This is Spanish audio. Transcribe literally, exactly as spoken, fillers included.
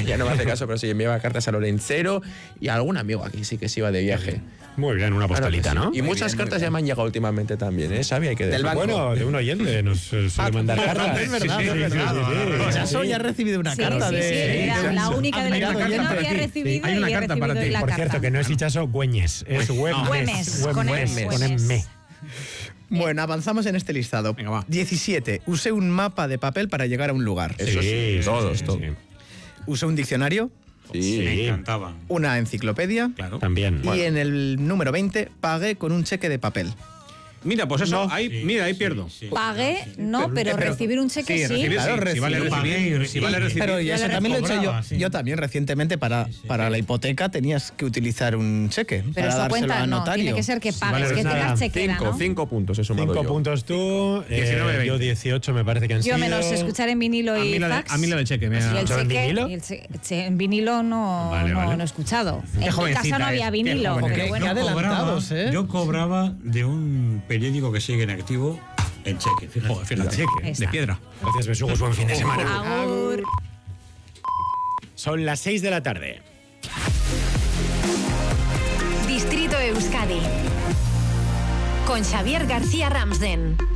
ya no me hace caso, pero sí, enviaba cartas a Lorencero y a algún amigo aquí sí que se iba de viaje. Muy bien, una postalita, claro ¿no? Y Muy muchas bien, cartas ya me han llegado últimamente también, ¿eh? Sabía que Del banco. Bueno, de un oyente nos eh, suele mandar cartas. Es verdad, Sí, es sí, verdad. sí, sí, sí. Chaso ya ha recibido una Sí, carta sí, de... sí, era la única de la Admirado que yo no oyente. había recibido Hay una y he carta para recibido ti. la Por carta. cierto, que no es Ichazo Güeñes, es Güemes. Güemes, con M, Con Güemes. M. Bueno, avanzamos en este listado. Venga, va. diecisiete. Usé un mapa de papel para llegar a un lugar. Eso sí, todos, todos. Usé un diccionario, Sí. Me Sí, encantaba. una enciclopedia Claro. también. y en el número veinte pagué con un cheque de papel. Mira, pues eso, No. ahí, Sí, mira, ahí sí, pierdo. sí. Pagué, no, pero pero- recibir un cheque Sí, sí. recibir, Claro, sí. Si vale recibir. recibir, si vale recibir. Pero y Ya eso le también lo he hecho yo. cobraba, sí. Yo también recientemente para, para la hipoteca tenías que utilizar un cheque Pero para eso dárselo cuenta, al no, notario. tiene que ser que pagues, vale, que nada. tengas chequera, Cinco, ¿no? cinco puntos he sumado Cinco yo. puntos tú, eh, diecinueve, veinte. yo dieciocho me parece que han Yo sido. menos escuchar en vinilo A y mí la de- fax. a mí la del cheque me ha- Y el ¿Yo en cheque, vinilo? y el che- che- en vinilo no, Vale, no, vale. no he escuchado. En mi jovencita casa no había es, qué vinilo, joven. pero Qué- bueno. qué adelantados, ¿eh? Yo cobraba de un periódico que sigue en activo en cheque. Fíjate. Joder, fíjate, Ahí de está. piedra. Gracias, besugos, buen fin de semana. Agur. Son las seis de la tarde. Distrito Euskadi con Xavier García Ramsden.